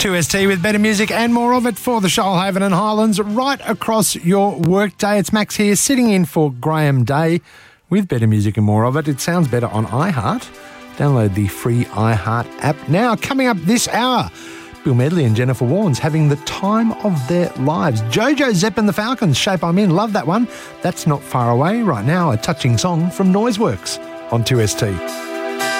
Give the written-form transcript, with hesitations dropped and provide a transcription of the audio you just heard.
2ST with better music and more of it for the Shoalhaven and Highlands right across your workday. It's Max here sitting in for Graham Day with better music and more of it. It sounds better on iHeart. Download the free iHeart app now. Coming up this hour, Bill Medley and Jennifer Warnes having the time of their lives. Jojo Zepp and the Falcons, Shape I'm In, love that one. That's not far away right now. A touching song from Noiseworks on 2ST.